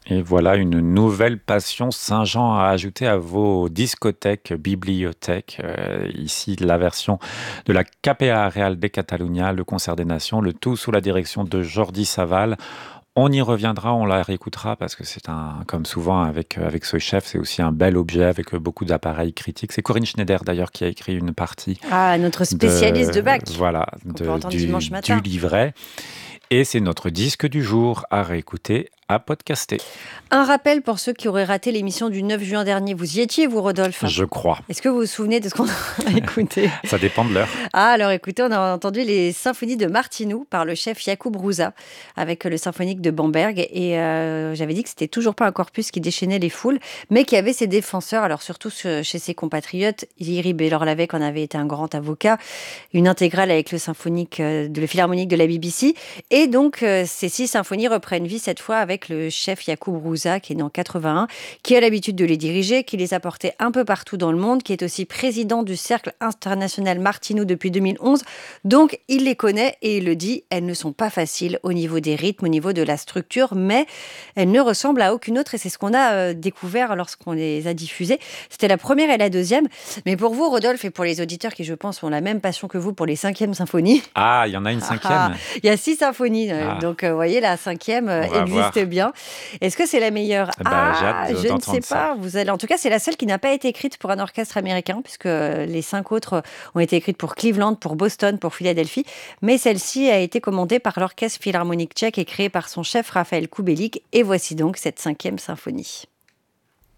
Et voilà une nouvelle passion Saint-Jean à ajouter à vos discothèques, bibliothèques. Ici, la version de la KPA Real de Catalunya, le concert des nations, le tout sous la direction de Jordi Savall. On y reviendra, on la réécoutera parce que c'est comme souvent avec ce chef, c'est aussi un bel objet avec beaucoup d'appareils critiques. C'est Corinne Schneider d'ailleurs qui a écrit une partie Ah, notre spécialiste de Bach, voilà, qu'on peut entendre dimanche du matin. livret. Et c'est notre disque du jour à réécouter, à podcaster. Un rappel pour ceux qui auraient raté l'émission du 9 juin dernier. Vous y étiez, vous, Rodolphe? Je crois. Est-ce que vous vous souvenez de ce qu'on a écouté? Ça dépend de l'heure. Ah, alors écoutez, on a entendu les symphonies de Martinou par le chef Jakub Ruza avec le symphonique de Bamberg. Et j'avais dit que c'était toujours pas un corpus qui déchaînait les foules, mais qui avait ses défenseurs. Alors surtout chez ses compatriotes, Iri Beller-Lavec en avait été un grand avocat. Une intégrale avec le symphonique de le philharmonique de la BBC. Et donc ces 6 symphonies reprennent vie cette fois avec le chef Jakub Ruza qui est né en 81, qui a l'habitude de les diriger, qui les a portés un peu partout dans le monde, qui est aussi président du Cercle international Martinou depuis 2011. Donc, il les connaît et il le dit, elles ne sont pas faciles au niveau des rythmes, au niveau de la structure, mais elles ne ressemblent à aucune autre et c'est ce qu'on a découvert lorsqu'on les a diffusées. C'était la première et la deuxième. Mais pour vous, Rodolphe, et pour les auditeurs qui, je pense, ont la même passion que vous pour les 5e symphonies, Ah, il y en a une cinquième. il y a 6 symphonies. Ah. Donc, vous voyez, la 5e On va existe voir. bien. Est-ce que c'est la meilleure? J'ai hâte Je ne sais d'entendre ça. pas. Vous allez... En tout cas, c'est la seule qui n'a pas été écrite pour un orchestre américain, puisque les 5 autres ont été écrites pour Cleveland, pour Boston, pour Philadelphie. Mais celle-ci a été commandée par l'Orchestre philharmonique tchèque et créée par son chef Raphaël Kubelik. Et voici donc cette 5e symphonie.